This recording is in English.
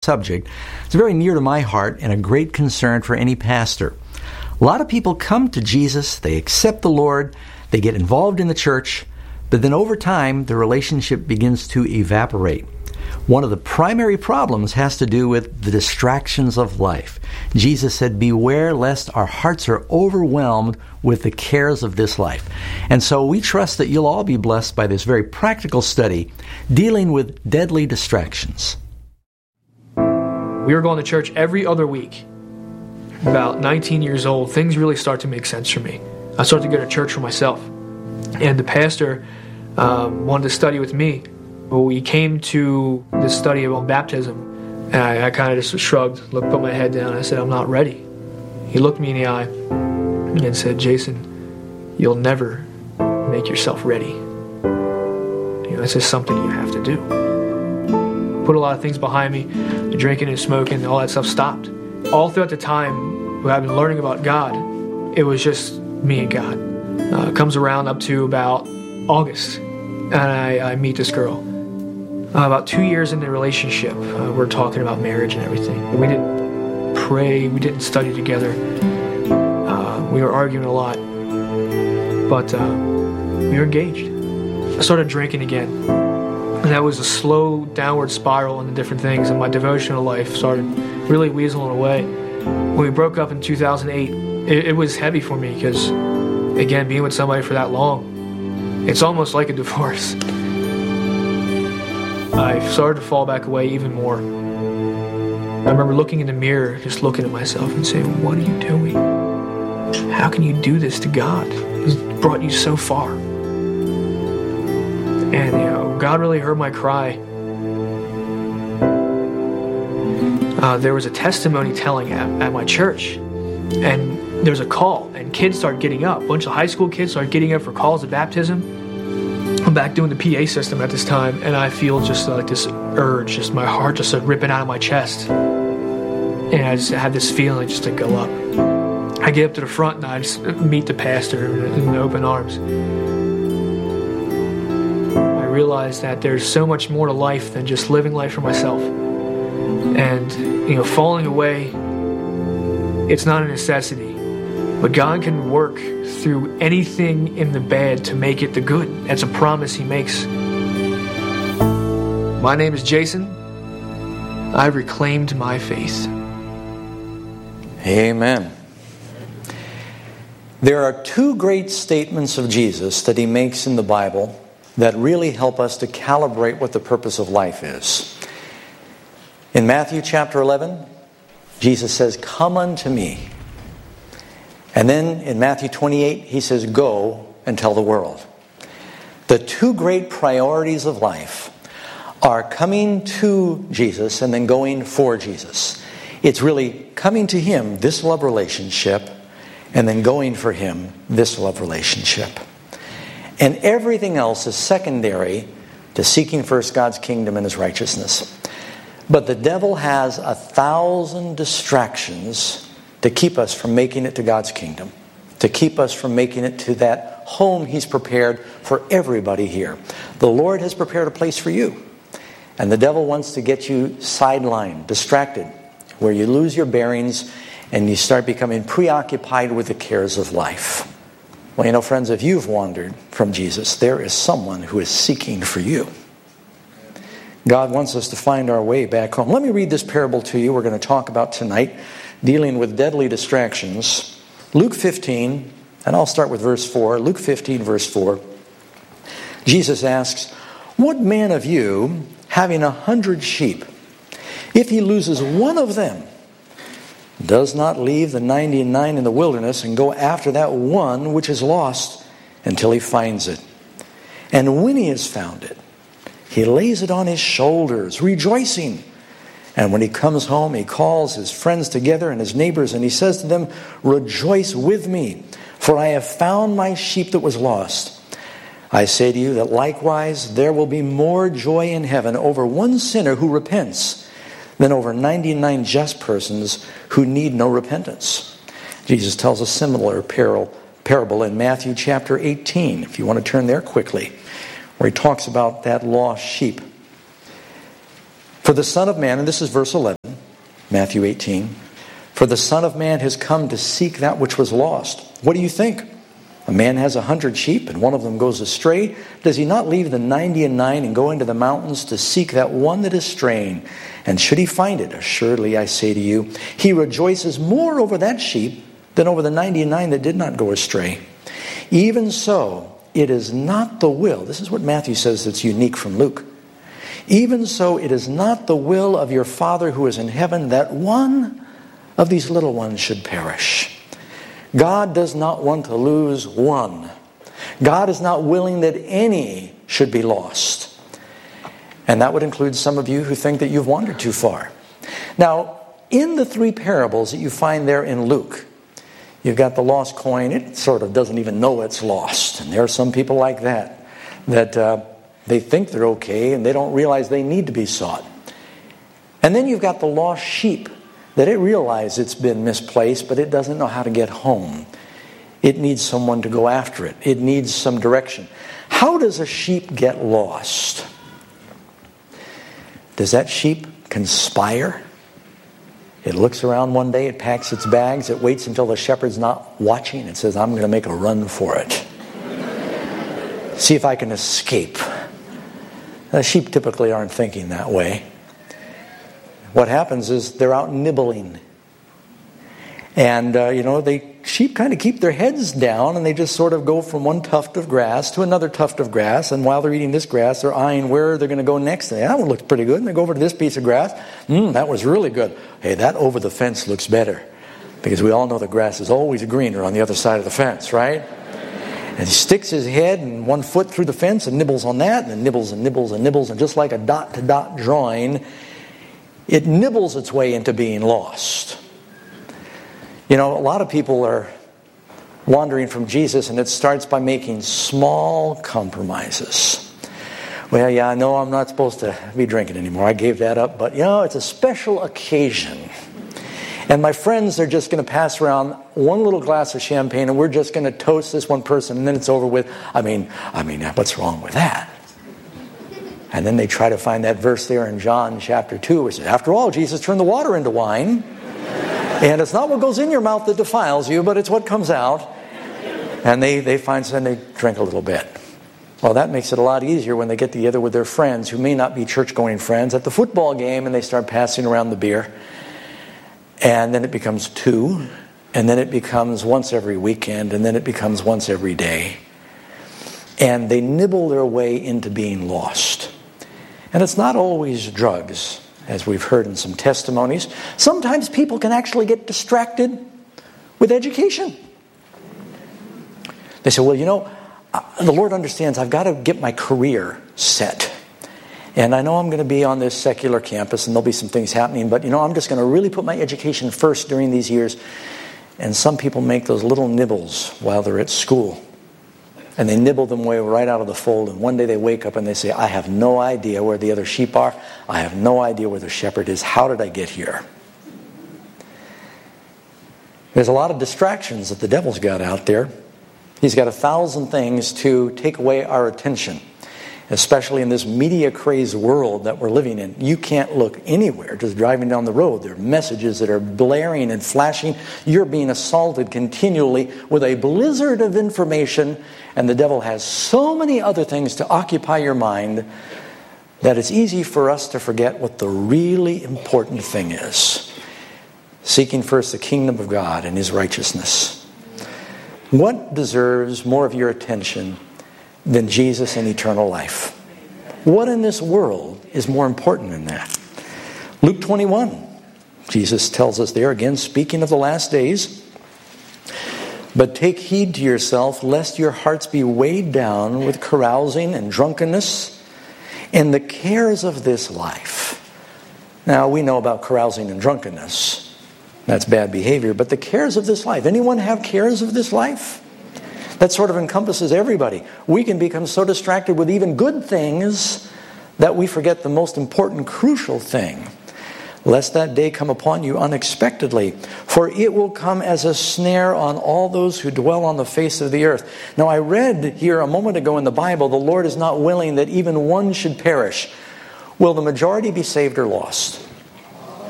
subject. It's very near to my heart and a great concern for any pastor. A lot of people come to Jesus, they accept the Lord, they get involved in the church, but then over time, the relationship begins to evaporate. One of the primary problems has to do with the distractions of life. Jesus said, "Beware lest our hearts are overwhelmed with the cares of this life." And so we trust that you'll all be blessed by this very practical study dealing with deadly distractions. We were going to church every other week. About 19 years old, things really start to make sense for me. I started to go to church for myself. And the pastor wanted to study with me. Well, we came to this study about baptism, and I kind of just shrugged, put my head down, and I said, "I'm not ready." He looked me in the eye and said, "Jason, you'll never make yourself ready. This is something you have to do." Put a lot of things behind me, the drinking and smoking, all that stuff stopped. All throughout the time I've been learning about God, it was just me and God. It comes around up to about August, and I meet this girl. About 2 years in the relationship, we're talking about marriage and everything. We didn't pray, we didn't study together. We were arguing a lot, but we were engaged. I started drinking again, and that was a slow downward spiral into different things, and my devotional life started really weaseling away. When we broke up in 2008, it was heavy for me because, again, being with somebody for that long, it's almost like a divorce. I started to fall back away even more. I remember looking in the mirror, just looking at myself and saying, "What are you doing? How can you do this to God? He's brought you so far." And, God really heard my cry. There was a testimony telling at my church, and there was a call, and kids started getting up. A bunch of high school kids started getting up for calls of baptism. I'm back doing the PA system at this time, and I feel just like this urge, just my heart just like ripping out of my chest. And I just had this feeling just to go up. I get up to the front and I just meet the pastor in open arms. I realized that there's so much more to life than just living life for myself. And, falling away, it's not a necessity. But God can work through anything in the bad to make it the good. That's a promise He makes. My name is Jason. I've reclaimed my faith. Amen. There are two great statements of Jesus that He makes in the Bible that really help us to calibrate what the purpose of life is. In Matthew chapter 11, Jesus says, "Come unto me." And then in Matthew 28, He says, "Go and tell the world." The two great priorities of life are coming to Jesus and then going for Jesus. It's really coming to Him, this love relationship, and then going for Him, this love relationship. And everything else is secondary to seeking first God's kingdom and His righteousness. But the devil has 1,000 distractions to keep us from making it to God's kingdom, to keep us from making it to that home He's prepared for everybody here. The Lord has prepared a place for you, and the devil wants to get you sidelined, distracted, where you lose your bearings and you start becoming preoccupied with the cares of life. Well, friends, if you've wandered from Jesus, there is someone who is seeking for you. God wants us to find our way back home. Let me read this parable to you we're going to talk about tonight, dealing with deadly distractions. Luke 15, and I'll start with verse 4. Luke 15, verse 4. Jesus asks, "What man of you, having 100 sheep, if he loses one of them, does not leave the 99 in the wilderness and go after that one which is lost until he finds it? And when he has found it, he lays it on his shoulders, rejoicing. And when he comes home, he calls his friends together and his neighbors, and he says to them, 'Rejoice with me, for I have found my sheep that was lost.' I say to you that likewise there will be more joy in heaven over one sinner who repents than over 99 just persons who need no repentance." Jesus tells a similar parable in Matthew chapter 18, if you want to turn there quickly, where He talks about that lost sheep. "For the Son of Man," and this is verse 11, Matthew 18. For the Son of Man has come to seek that which was lost. What do you think? A man has 100 sheep and one of them goes astray. Does he not leave the 99 and go into the mountains to seek that one that is straying? And should he find it, assuredly I say to you, he rejoices more over that sheep than over the 99 that did not go astray. Even so, it is not the will. This is what Matthew says that's unique from Luke. Even so, it is not the will of your Father who is in heaven that one of these little ones should perish. God does not want to lose one. God is not willing that any should be lost. And that would include some of you who think that you've wandered too far. Now, in the 3 parables that you find there in Luke, you've got the lost coin. It sort of doesn't even know it's lost. And there are some people like that they think they're okay and they don't realize they need to be sought. And then you've got the lost sheep, that it realizes it's been misplaced, but it doesn't know how to get home. It needs someone to go after it. It needs some direction. How does a sheep get lost? Does that sheep conspire? It looks around one day, it packs its bags, it waits until the shepherd's not watching, it says, I'm going to make a run for it. See if I can escape. The sheep typically aren't thinking that way. What happens is they're out nibbling. And, sheep kind of keep their heads down and they just sort of go from one tuft of grass to another tuft of grass. And while they're eating this grass, they're eyeing where they're going to go next. And that one looks pretty good. And they go over to this piece of grass. That was really good. Hey, that over the fence looks better. Because we all know the grass is always greener on the other side of the fence, right? And he sticks his head and 1 foot through the fence and nibbles on that. And then nibbles and nibbles and nibbles. And just like a dot-to-dot drawing, it nibbles its way into being lost. A lot of people are wandering from Jesus, and it starts by making small compromises. Well, yeah, I know I'm not supposed to be drinking anymore. I gave that up, but it's a special occasion. And my friends are just going to pass around 1 little glass of champagne, and we're just going to toast this one person, and then it's over with. I mean, what's wrong with that? And then they try to find that verse there in John chapter 2, which says, after all, Jesus turned the water into wine. And it's not what goes in your mouth that defiles you, but it's what comes out. And they find some, they drink a little bit. Well, that makes it a lot easier when they get together with their friends who may not be church-going friends at the football game, and they start passing around the beer. And then it becomes 2, and then it becomes once every weekend, and then it becomes once every day. And they nibble their way into being lost. And it's not always drugs, as we've heard in some testimonies. Sometimes people can actually get distracted with education. They say, well, the Lord understands I've got to get my career set. And I know I'm going to be on this secular campus and there'll be some things happening, but I'm just going to really put my education first during these years. And some people make those little nibbles while they're at school. And they nibble them way right out of the fold. And one day they wake up and they say, I have no idea where the other sheep are. I have no idea where the shepherd is. How did I get here? There's a lot of distractions that the devil's got out there. He's got 1,000 things to take away our attention, especially in this media-crazed world that we're living in. You can't look anywhere just driving down the road. There are messages that are blaring and flashing. You're being assaulted continually with a blizzard of information, and the devil has so many other things to occupy your mind that it's easy for us to forget what the really important thing is. Seeking first the kingdom of God and His righteousness. What deserves more of your attention than Jesus and eternal life? What in this world is more important than that? Luke 21, Jesus tells us there, again speaking of the last days, but take heed to yourself, lest your hearts be weighed down with carousing and drunkenness and the cares of this life. Now, we know about carousing and drunkenness. That's bad behavior. But the cares of this life. Anyone have cares of this life? That sort of encompasses everybody. We can become so distracted with even good things that we forget the most important, crucial thing. Lest that day come upon you unexpectedly, for it will come as a snare on all those who dwell on the face of the earth. Now, I read here a moment ago in the Bible, the Lord is not willing that even one should perish. Will the majority be saved or lost?